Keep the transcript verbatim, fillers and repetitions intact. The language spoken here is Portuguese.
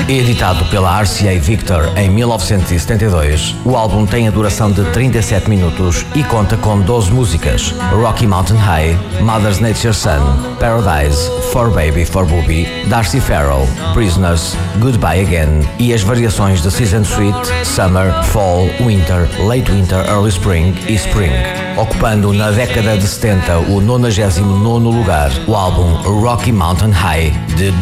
Editado pela R C A Victor em mil novecentos e setenta e dois, o álbum tem a duração de trinta e sete minutos e conta com doze músicas: Rocky Mountain High, Mother Nature's Son, Paradise, For Baby For Booby, Darcy Farrell, Prisoners, Goodbye Again e as variações de Season Sweet, Summer, Fall, Winter, Late Winter, Early Spring e Spring. Ocupando na década de setenta o nonagésimo nono lugar, o álbum Rocky Mountain High de